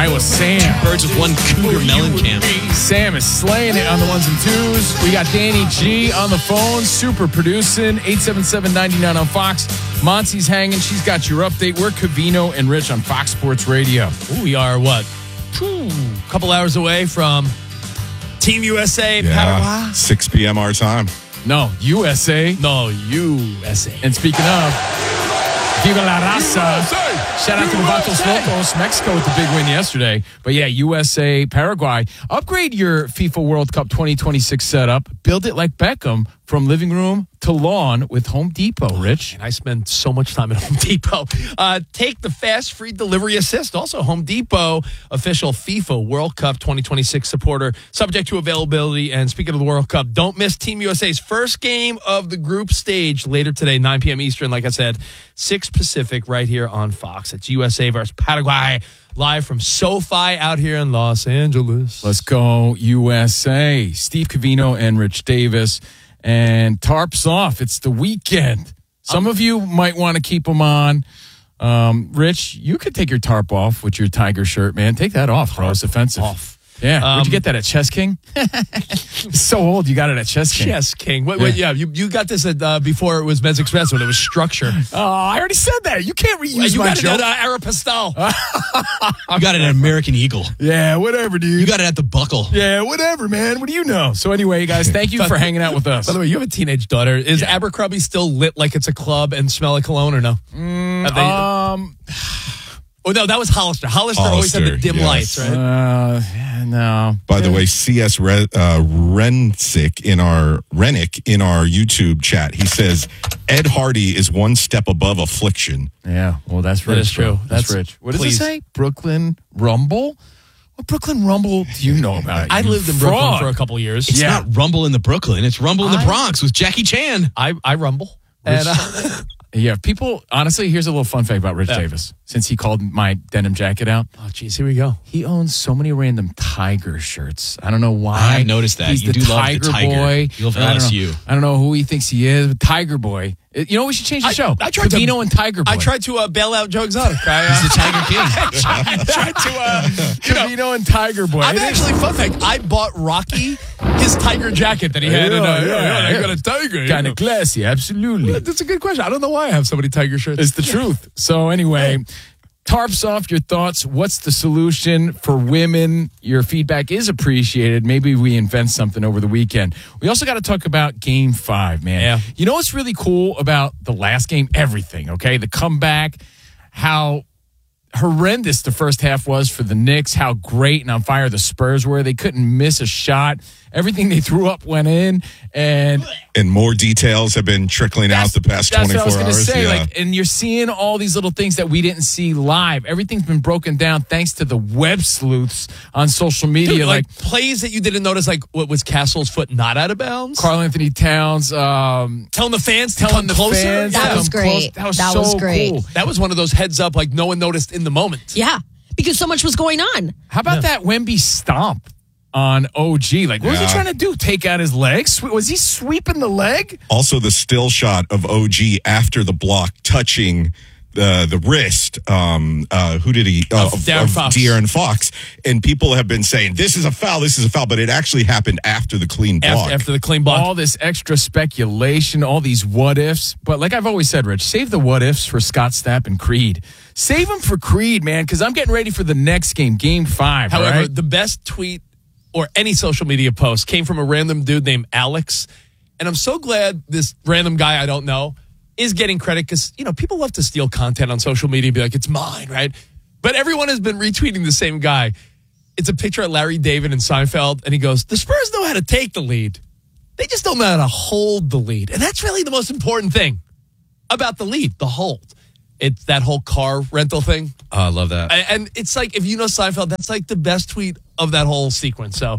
Iowa Sam. Birds with one Cougar Mellencamp. Sam is slaying it on the ones and twos. We got Danny G on the phone, super producing, 877-99 on Fox. Monty's hanging. She's got your update. We're Covino and Rich on Fox Sports Radio. We are what? A couple hours away from Team USA, Paraguay. 6 p.m. our time. No, USA. No, USA. And speaking of, Viva la Raza. Shout out to the Vatos Locos, Mexico with the big win yesterday. But yeah, USA, Paraguay. Upgrade your FIFA World Cup 2026 setup. Build it like Beckham from living room to lawn with Home Depot, Rich. And I spend so much time at Home Depot. Take the fast free delivery assist. Also, Home Depot, official FIFA World Cup 2026 supporter, subject to availability. And speaking of the World Cup, don't miss Team USA's first game of the group stage later today, 9 p.m. Eastern, like I said, 6 Pacific, right here on Fox. It's USA versus Paraguay, live from SoFi out here in Los Angeles. Let's go, USA. Steve Covino and Rich Davis. And tarps off. It's the weekend. Some of you might want to keep them on. Rich, you could take your tarp off with your Tiger shirt, man. Take that off, bro. It's offensive. Off. Yeah. Where'd you get that at Chess King? It's so old. You got it at Chess King. Chess King. Wait, you got this at before it was Men's Express when it was Structure. Oh, I already said that. You can't reuse my joke. You got it at Aeropostale. You got it at American Eagle. Yeah, whatever, dude. You got it at the Buckle. Yeah, whatever, man. What do you know? So anyway, guys, thank you for hanging out with us. By the way, you have a teenage daughter. Is Abercrombie still lit like it's a club and smell like cologne or no? Oh, no, that was Hollister. Hollister always had the dim lights, right? No. By the way, C.S. Rennick in our YouTube chat, he says, Ed Hardy is one step above affliction. Yeah, well, that's Rich. That is true. That's Rich. What does it say? Brooklyn Rumble? What Brooklyn Rumble do you know about? I lived in Brooklyn for a couple years. It's not Rumble in the Brooklyn. It's Rumble in the Bronx with Jackie Chan. I rumble. And, yeah, people, honestly, here's a little fun fact about Rich Davis. Since he called my denim jacket out. Oh, geez, here we go. He owns so many random Tiger shirts. I don't know why. I noticed that. He's You the do love Tiger the Tiger. Boy. You love LSU. I don't know who he thinks he is, but Tiger Boy. You know, we should change the show. I tried Covino and Tiger Boy. I tried to bail out Joe Exotic. He's the Tiger King. I tried to, Covino and Tiger Boy. I'm actually, fun fact, I bought Rocky his Tiger jacket that he had. I got a Tiger. Kind of classy, absolutely. That's a good question. I don't know why I have so many Tiger shirts. It's the truth. So anyway, tarps off, your thoughts. What's the solution for women? Your feedback is appreciated. Maybe we invent something over the weekend. We also got to talk about Game 5, man. Yeah. You know what's really cool about the last game? Everything, okay? The comeback, how horrendous the first half was for the Knicks, how great and on fire the Spurs were. They couldn't miss a shot. Everything they threw up went in, and more details have been trickling out the past 24 hours. That's what I was going to say. Yeah. And you're seeing all these little things that we didn't see live. Everything's been broken down thanks to the web sleuths on social media. Dude, like plays that you didn't notice, like what was Castle's foot not out of bounds? Karl Anthony Towns. Telling the fans to come closer. Fans that was great. That was great. Cool. That was one of those heads up, like no one noticed in the moment. Yeah, because so much was going on. How about that Wemby stomp on OG? Like, what was he trying to do? Take out his legs? Was he sweeping the leg? Also, the still shot of OG after the block touching the wrist. Who did he? De'Aaron Fox. And people have been saying, this is a foul, but it actually happened after the clean block. After the clean block. All this extra speculation, all these what ifs. But like I've always said, Rich, save the what ifs for Scott Stapp and Creed. Save them for Creed, man, because I'm getting ready for the next game, Game 5. However, the best tweet or any social media post came from a random dude named Alex. And I'm so glad this random guy I don't know is getting credit because, people love to steal content on social media and be like, it's mine, right? But everyone has been retweeting the same guy. It's a picture of Larry David and Seinfeld, and he goes, the Spurs know how to take the lead. They just don't know how to hold the lead. And that's really the most important thing about the lead, the hold. It's that whole car rental thing. Oh, I love that. And it's like, if you know Seinfeld, that's like the best tweet of that whole sequence. So,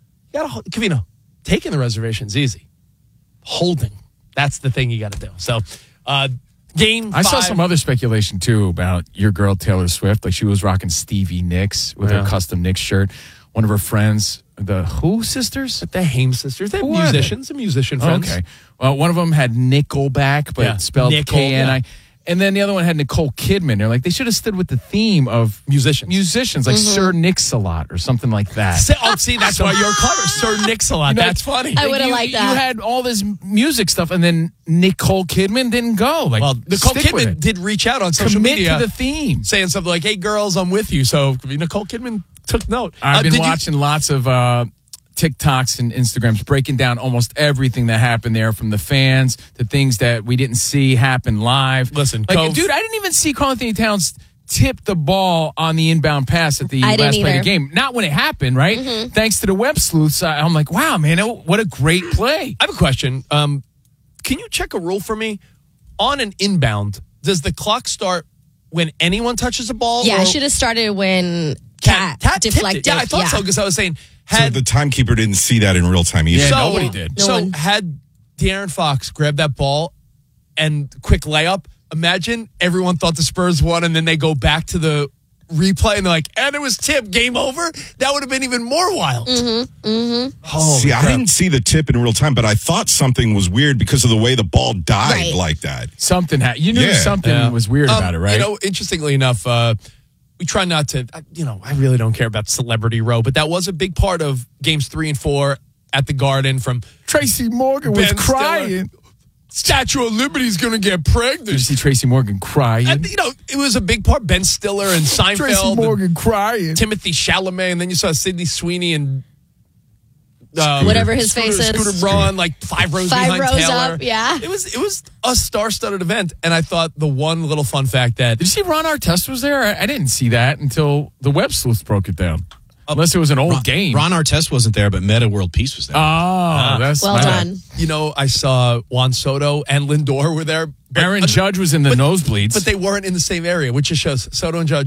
Covino, taking the reservation's easy. Holding, that's the thing you got to do. So, Game 5. I saw some other speculation, too, about your girl, Taylor Swift. Like, she was rocking Stevie Nicks with her custom Knicks shirt. One of her friends, the Who sisters? The Haim sisters. They're musicians, musician friends. Okay. Well, one of them had Nickelback, but spelled Nickel, K-N-I. And then the other one had Nicole Kidman. They're like, they should have stood with the theme of musicians like Sir Mix-a-Lot or something like that. See, that's why you're clever. Sir Mix-a-Lot. That's funny. I would have liked that. You had all this music stuff, and then Nicole Kidman didn't go. Like, well, Nicole Kidman did reach out on social media. Commit to the theme. Saying something like, hey, girls, I'm with you. So Nicole Kidman took note. I've been watching lots of TikToks and Instagrams breaking down almost everything that happened there, from the fans to things that we didn't see happen live. Listen, dude, I didn't even see Karl Anthony Towns tip the ball on the inbound pass at the last play of the game. Not when it happened, right? Mm-hmm. Thanks to the web sleuths, I'm like, wow, man, what a great play. I have a question. Can you check a rule for me? On an inbound, does the clock start when anyone touches the ball? Yeah, it should have started when Cat deflected. Yeah, I thought so, because I was saying... So the timekeeper didn't see that in real time either. Yeah, nobody did. So had De'Aaron Fox grabbed that ball and quick layup, imagine everyone thought the Spurs won, and then they go back to the replay and they're like, and it was tip, game over. That would have been even more wild. See, I didn't see the tip in real time, but I thought something was weird because of the way the ball died like that. Something you knew something was weird about it, right? Interestingly enough, we try not to, I really don't care about Celebrity Row, but that was a big part of games 3 and 4 at the Garden. From Tracy Morgan was crying. Statue of Liberty's going to get pregnant. Did you see Tracy Morgan crying? It was a big part. Ben Stiller and Seinfeld. Tracy Morgan crying. Timothy Chalamet, and then you saw Sydney Sweeney and whatever his face is. Scooter Braun, like 5 rows behind Taylor. Up, yeah. It was a star-studded event, and I thought the one little fun fact that... Did you see Ron Artest was there? I didn't see that until the web sleuths broke it down. Unless it was an old game. Ron Artest wasn't there, but Meta World Peace was there. That's well done. I saw Juan Soto and Lindor were there. Aaron Judge was in the nosebleeds. But they weren't in the same area, which just shows Soto and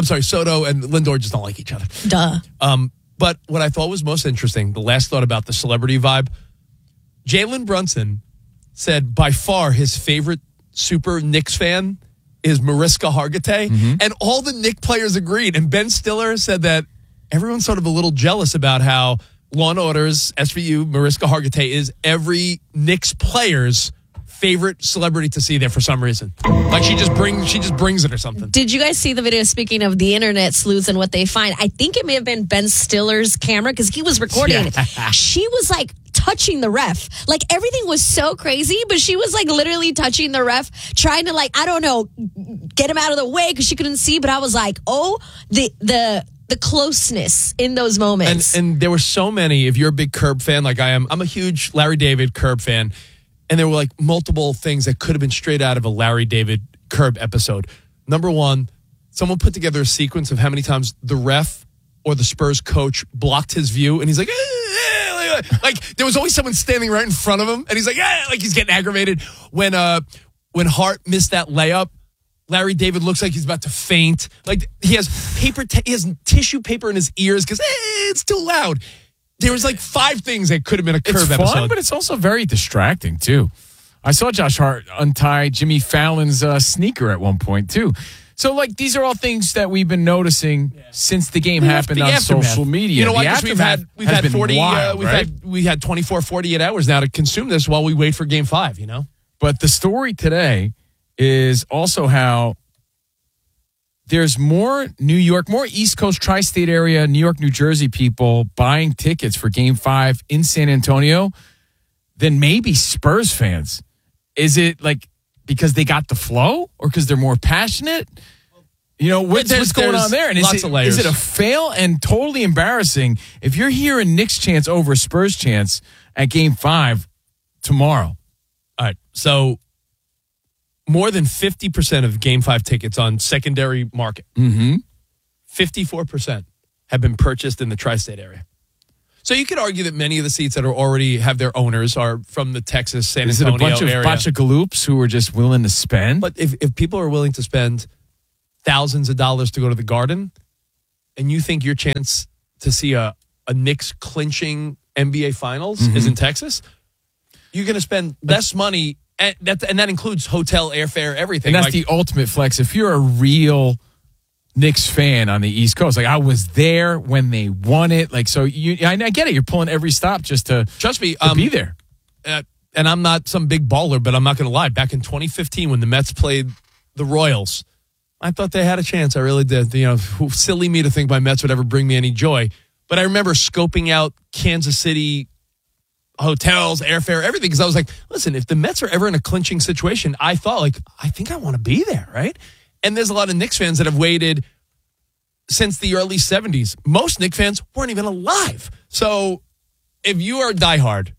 Lindor just don't like each other. Duh. But what I thought was most interesting, the last thought about the celebrity vibe, Jalen Brunson said by far his favorite super Knicks fan is Mariska Hargitay, and all the Knicks players agreed. And Ben Stiller said that everyone's sort of a little jealous about how Law and Order's SVU Mariska Hargitay is every Knicks player's favorite celebrity to see there for some reason. Like she just brings it or something. Did you guys see the video, speaking of the internet sleuths and what they find? I think it may have been Ben Stiller's camera because he was recording it. She was like touching the ref. Like everything was so crazy, but she was like literally touching the ref, trying to get him out of the way because she couldn't see. But I was like, oh, the closeness in those moments. And there were so many, if you're a big Curb fan like I am, I'm a huge Larry David Curb fan. And there were like multiple things that could have been straight out of a Larry David Curb episode. Number one, someone put together a sequence of how many times the ref or the Spurs coach blocked his view. And he's like, like there was always someone standing right in front of him. And he's like, like he's getting aggravated. When Hart missed that layup, Larry David looks like he's about to faint. Like he has tissue paper in his ears because it's too loud. There was like 5 things that could have been a Curb episode. It's fun, but it's also very distracting, too. I saw Josh Hart untie Jimmy Fallon's sneaker at one point, too. So, like, these are all things that we've been noticing since the game happened on social media. You know what? We've had 40. We had 24, 48 hours now to consume this while we wait for Game 5. But the story today is also how there's more East Coast tri-state area, New York, New Jersey people buying tickets for Game 5 in San Antonio than maybe Spurs fans. Is it like because they got the flow or because they're more passionate? What's going on there? And is it a fail and totally embarrassing if you're hearing Knicks chants over Spurs chants at Game 5 tomorrow? All right, so more than 50% of Game 5 tickets on secondary market, 54% have been purchased in the tri-state area. So you could argue that many of the seats that already have their owners are from the Texas, San Antonio area. Is it a bunch of galoops who are just willing to spend? But if people are willing to spend thousands of dollars to go to the Garden, and you think your chance to see a Knicks clinching NBA Finals is in Texas, you're going to spend less money. And that includes hotel, airfare, everything. And that's the ultimate flex. If you're a real Knicks fan on the East Coast, like I was there when they won it. Like, so I get it. You're pulling every stop just to trust me to be there. And I'm not some big baller, but I'm not going to lie. Back in 2015, when the Mets played the Royals. I thought they had a chance. I really did. You know, silly me to think my Mets would ever bring me any joy. But I remember scoping out Kansas City hotels, airfare, everything, because I was like, listen, if the Mets are ever in a clinching situation, I thought, like, I think I want to be there, right? And there's a lot of Knicks fans that have waited since the early 70s. Most Knicks fans weren't even alive. So if you are diehard,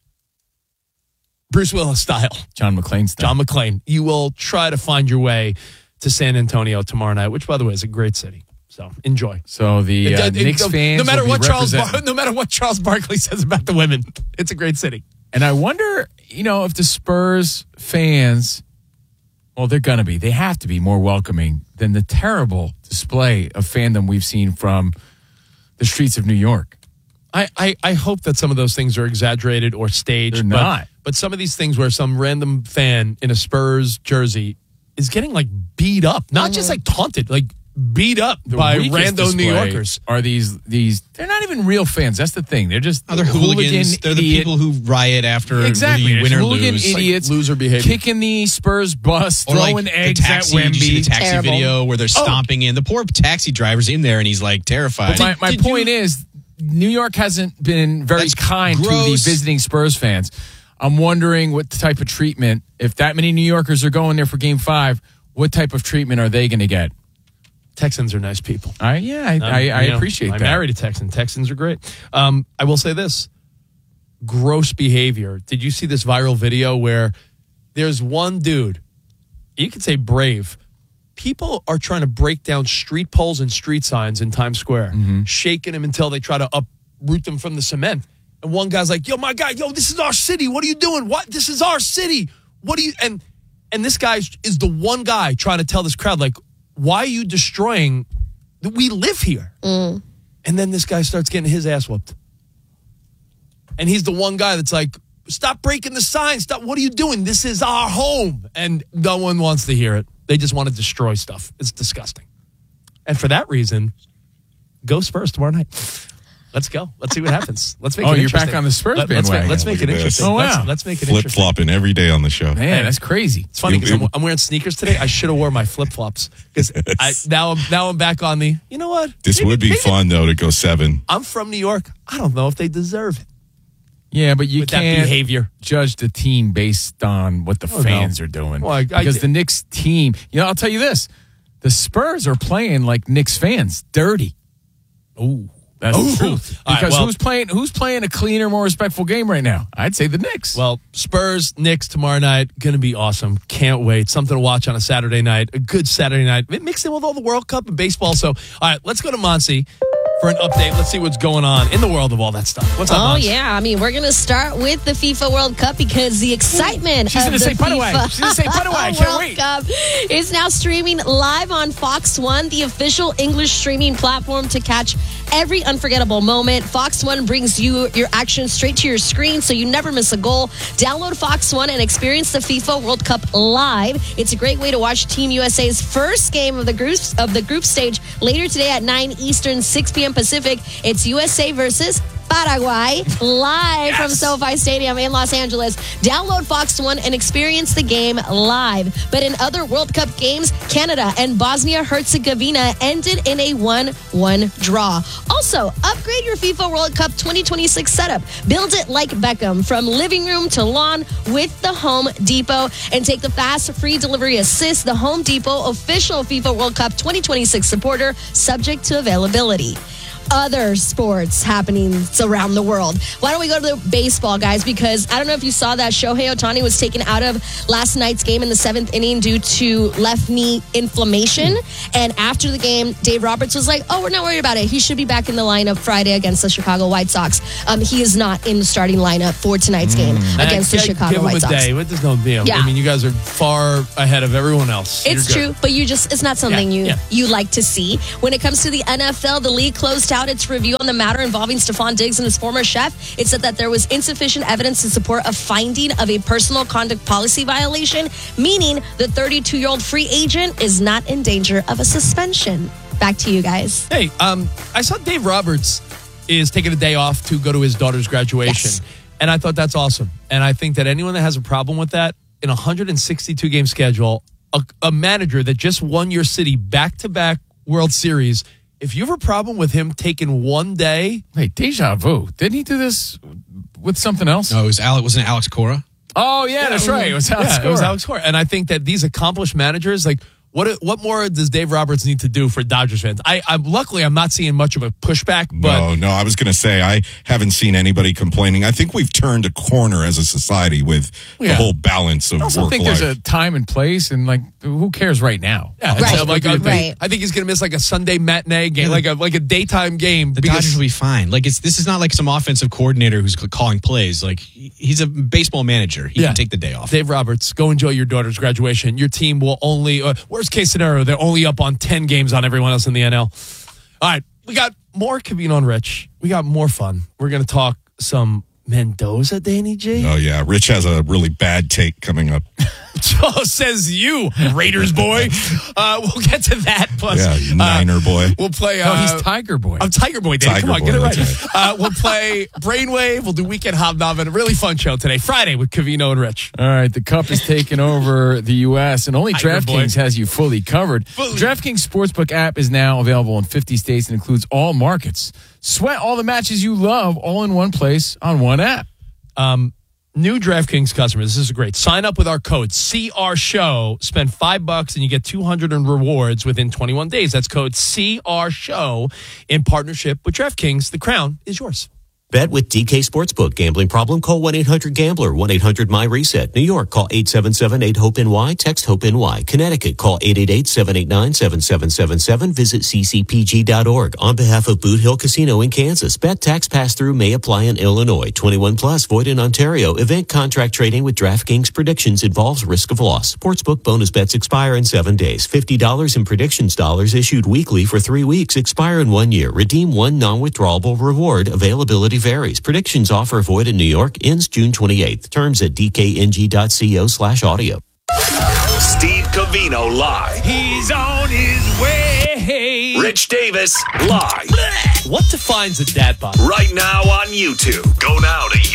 Bruce Willis style, John McClane, you will try to find your way to San Antonio tomorrow night, which, by the way, is a great city. So enjoy. So the Knicks fans, no matter what Charles Barkley says about the women, it's a great city. And I wonder, if the Spurs fans, well, they're going to be. They have to be more welcoming than the terrible display of fandom we've seen from the streets of New York. I hope that some of those things are exaggerated or staged. They're not. But some of these things where some random fan in a Spurs jersey is getting, like, beat up. Not just, like, taunted, like, beat up by random New Yorkers. Are these they're not even real fans. That's the thing. They're just they're hooligans. They're the people who riot after exactly. win or hooligan lose. Idiots, like loser behavior. Kicking the Spurs bus, or throwing like eggs at Wemby. Did you see the taxi Terrible. video where they're stomping in? The poor taxi driver's in there and he's like terrified. But my point is, New York hasn't been very kind to the visiting Spurs fans. I'm wondering what type of treatment, if that many New Yorkers are going there for Game 5, what type of treatment are they going to get? Texans are nice people. I appreciate that. I married a Texan. Texans are great. I will say this. Gross behavior. Did you see this viral video where there's one dude, you could say brave, people are trying to break down street poles and street signs in Times Square, shaking them until they try to uproot them from the cement. And one guy's like, yo, my guy, this is our city. What are you doing? What? This is our city. What are you? And this guy is the one guy trying to tell this crowd, like, why are you destroying? We live here. And then this guy starts getting his ass whooped. And he's the one guy that's like, stop breaking the sign. Stop. What are you doing? This is our home. And no one wants to hear it. They just want to destroy stuff. It's disgusting. And for that reason, go Spurs tomorrow night. Let's go. Let's see what happens. Let's make it interesting. You're back on the Spurs bandwagon. Let's make it interesting. Oh, wow. Let's make it interesting. Flip-flopping every day on the show. Man, that's crazy. It's funny because I'm wearing sneakers today. I should have worn my flip-flops because now I'm back on the, you know what? This would be fun, though, to go 7. I'm from New York. I don't know if they deserve it. Yeah, but you can't that behavior. Judge the team based on what the fans are doing. Well, because the Knicks team, I'll tell you this. The Spurs are playing like Knicks fans, dirty. Ooh. That's the truth. Because who's playing a cleaner, more respectful game right now? I'd say the Knicks. Well, Spurs, Knicks tomorrow night, going to be awesome. Can't wait. Something to watch on a Saturday night. A good Saturday night. Mixed in with all the World Cup and baseball. So, all right, let's go to Monsi for an update. Let's see what's going on in the world of all that stuff. What's up, Monsi? Yeah. I mean, we're going to start with the FIFA World Cup because the excitement She's of going to the say put away. She's going to say put away. I can't World wait. Cup is now streaming live on Fox One, the official English streaming platform to catch every unforgettable moment. Fox One brings you your action straight to your screen so you never miss a goal. Download Fox One and experience the FIFA World Cup live. It's a great way to watch Team USA's first game of the group stage later today at 9 Eastern, 6 p.m. Pacific. It's USA versus Paraguay live from SoFi Stadium in Los Angeles. Download Fox One and experience the game live. But in other World Cup games, Canada and Bosnia-Herzegovina ended in a 1-1 draw. Also, upgrade your FIFA World Cup 2026 setup. Build it like Beckham from living room to lawn with the Home Depot and take the fast free delivery assist. The Home Depot official FIFA World Cup 2026 supporter, subject to availability. Other sports happenings around the world. Why don't we go to the baseball, guys? Because I don't know if you saw that Shohei Ohtani was taken out of last night's game in the 7th inning due to left knee inflammation. And after the game, Dave Roberts was like, we're not worried about it. He should be back in the lineup Friday against the Chicago White Sox. He is not in the starting lineup for tonight's game against the Chicago White Sox. Give him a day. There's no deal. Yeah. I mean, you guys are far ahead of everyone else. It's true, but it's not something you like to see. When it comes to the NFL, the league closed out its review on the matter involving Stephon Diggs and his former chef. It said that there was insufficient evidence to support a finding of a personal conduct policy violation, meaning the 32-year-old free agent is not in danger of a suspension. Back to you guys. Hey, I saw Dave Roberts is taking a day off to go to his daughter's graduation, and I thought that's awesome. And I think that anyone that has a problem with that, in a 162-game schedule, a manager that just won your city back-to-back World Series, if you have a problem with him taking one day... Wait, deja vu. Didn't he do this with something else? No, wasn't it Alex Cora? Oh, yeah, that's right. It was Alex Cora. It was Alex Cora. And I think that these accomplished managers, like, what more does Dave Roberts need to do for Dodgers fans? Luckily, I'm not seeing much of a pushback. But No, I was going to say, I haven't seen anybody complaining. I think we've turned a corner as a society with the whole balance of work life. I also think there's a time and place, and like, who cares right now? Yeah, Right. I think he's going to miss like a Sunday matinee game, like a daytime game. The Dodgers will be fine. Like this is not like some offensive coordinator who's calling plays. Like he's a baseball manager. He can take the day off. Dave Roberts, go enjoy your daughter's graduation. Your team will only worst case scenario, they're only up on 10 games on everyone else in the NL. All right, we got more Covino and Rich. We got more fun. We're going to talk some Mendoza, Danny G. Oh, yeah. Rich has a really bad take coming up. Oh, says you, Raiders boy. We'll get to that. Plus, Niner boy. We'll play. He's Tiger Boy. I'm Tiger Boy, Danny. Tiger Come on, boy, get it right. right. We'll play Brainwave. We'll do Weekend Hobnobbing. A really fun show today. Friday with Covino and Rich. All right, the Cup is taking over the U.S., and only Tiger DraftKings boy. has you fully covered. DraftKings Sportsbook app is now available in 50 states and includes all markets. Sweat all the matches you love all in one place on one app. New DraftKings customers, this is great. Sign up with our code CRSHOW. Spend $5 and you get $200 in rewards within 21 days. That's code CRSHOW in partnership with DraftKings. The crown is yours. Bet with DK Sportsbook. Gambling problem? Call 1-800-GAMBLER. 1-800-MY-RESET. New York, call 877-8-HOPE-NY. Text HOPE-NY. Connecticut, call 888-789-7777. Visit ccpg.org. On behalf of Boot Hill Casino in Kansas, bet tax pass-through may apply in Illinois. 21 plus, void in Ontario. Event contract trading with DraftKings predictions involves risk of loss. Sportsbook bonus bets expire in 7 days. $50 in predictions dollars issued weekly for 3 weeks. Expire in 1 year. Redeem one non-withdrawable reward. Availability varies. Predictions offer void in New York. Ends June 28th. Terms at dkng.co/audio. Steve Covino live. He's on his way. Rich Davis live. What defines a dad bod? Right now on YouTube. Go now to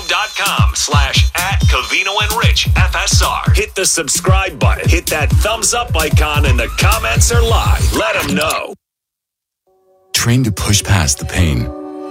youtube.com/@Covino and Rich FSR. Hit the subscribe button. Hit that thumbs up icon and the comments are live. Let them know. Train to push past the pain.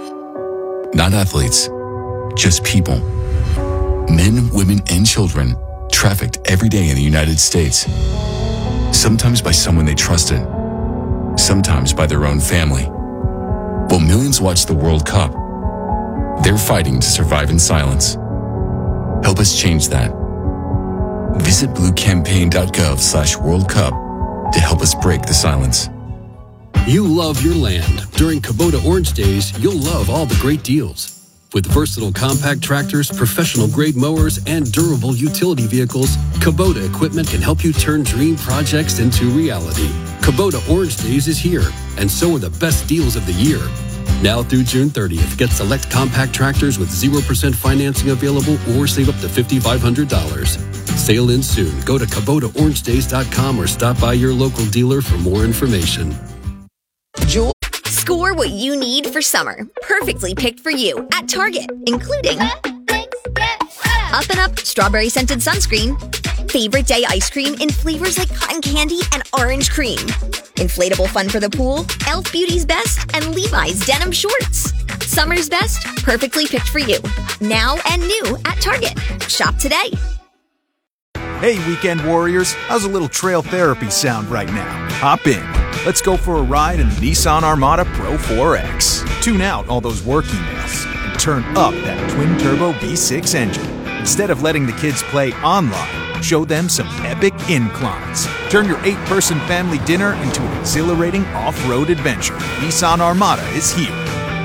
Not athletes, just people. Men, women, and children trafficked every day in the United States. Sometimes by someone they trusted, sometimes by their own family. While millions watch the World Cup, they're fighting to survive in silence. Help us change that. Visit bluecampaign.gov/World Cup to help us break the silence. You love your land. During Kubota Orange Days, you'll love all the great deals. With versatile compact tractors, professional-grade mowers, and durable utility vehicles, Kubota equipment can help you turn dream projects into reality. Kubota Orange Days is here, and so are the best deals of the year. Now through June 30th, get select compact tractors with 0% financing available or save up to $5,500. Sale ends soon. Go to KubotaOrangeDays.com or stop by your local dealer for more information. Score what you need for summer. Perfectly picked for you at Target, including Up and Up strawberry scented sunscreen, favorite day ice cream in flavors like cotton candy and orange cream, inflatable fun for the pool, Elf Beauty's Best, and Levi's denim shorts. Summer's best, perfectly picked for you. Now and new at Target. Shop today. Hey, weekend warriors, how's a little trail therapy sound right now? Hop in. Let's go for a ride in the Nissan Armada Pro 4X. Tune out all those work emails and turn up that twin-turbo V6 engine. Instead of letting the kids play online, show them some epic inclines. Turn your 8-person family dinner into an exhilarating off-road adventure. Nissan Armada is here.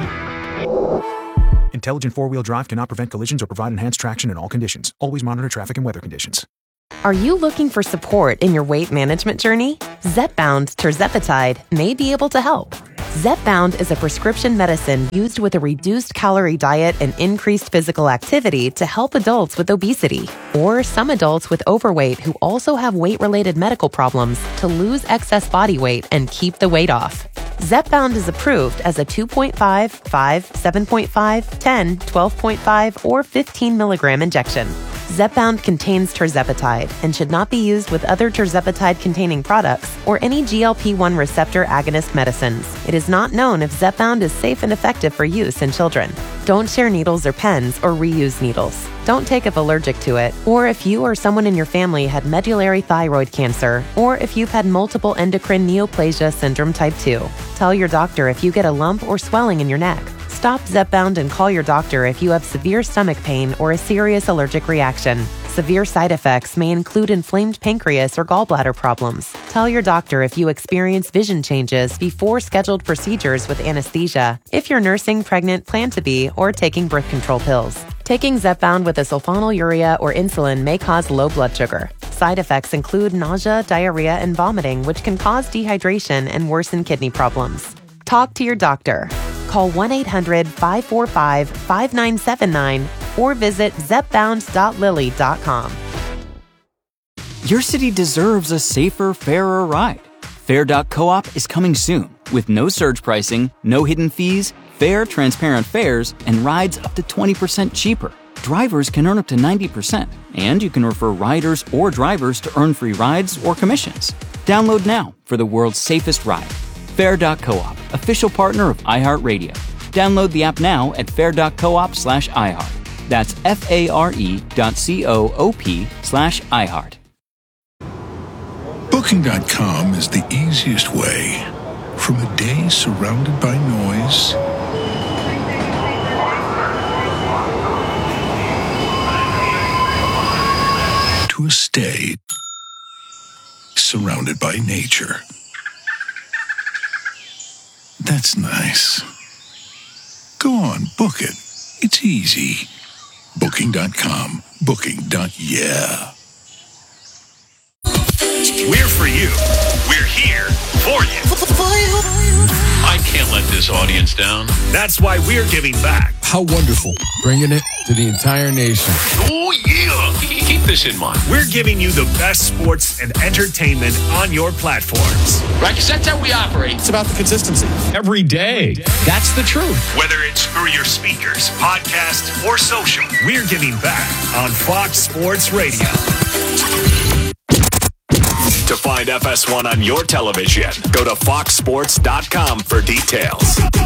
Intelligent four-wheel drive cannot prevent collisions or provide enhanced traction in all conditions. Always monitor traffic and weather conditions. Are you looking for support in your weight management journey? Zepbound tirzepatide may be able to help. Zepbound is a prescription medicine used with a reduced calorie diet and increased physical activity to help adults with obesity or some adults with overweight who also have weight-related medical problems to lose excess body weight and keep the weight off. Zepbound is approved as a 2.5, 5, 7.5, 10, 12.5, or 15 milligram injection. Zepbound contains tirzepatide and should not be used with other tirzepatide-containing products or any GLP-1 receptor agonist medicines. It is not known if Zepbound is safe and effective for use in children. Don't share needles or pens or reuse needles. Don't take if allergic to it, or if you or someone in your family had medullary thyroid cancer, or if you've had multiple endocrine neoplasia syndrome type 2. Tell your doctor if you get a lump or swelling in your neck. Stop Zepbound and call your doctor if you have severe stomach pain or a serious allergic reaction. Severe side effects may include inflamed pancreas or gallbladder problems. Tell your doctor if you experience vision changes before scheduled procedures with anesthesia, if you're nursing, pregnant, plan to be, or taking birth control pills. Taking Zepbound with a sulfonylurea or insulin may cause low blood sugar. Side effects include nausea, diarrhea, and vomiting, which can cause dehydration and worsen kidney problems. Talk to your doctor. Call 1-800-545-5979 or visit zepbound.lilly.com. Your city deserves a safer, fairer ride. Fair.coop is coming soon with no surge pricing, no hidden fees, fair, transparent fares, and rides up to 20% cheaper. Drivers can earn up to 90%, and you can refer riders or drivers to earn free rides or commissions. Download now for the world's safest ride. Fair.coop, official partner of iHeartRadio. Download the app now at fair.coop/iHeart. That's FARE.coop/iHeart. Booking.com is the easiest way. From a day surrounded by noise to a stay surrounded by nature. That's nice. Go on, book it. It's easy. Booking.com. Booking.yeah. We're for you. We're here for you. I can't let this audience down. That's why we're giving back. How wonderful. Bringing it to the entire nation. Oh, yeah. Keep this in mind. We're giving you the best sports and entertainment on your platforms. Right, because that's how we operate. It's about the consistency. Every day. That's the truth. Whether it's through your speakers, podcast, or social, we're giving back on Fox Sports Radio. To find FS1 on your television, go to foxsports.com for details.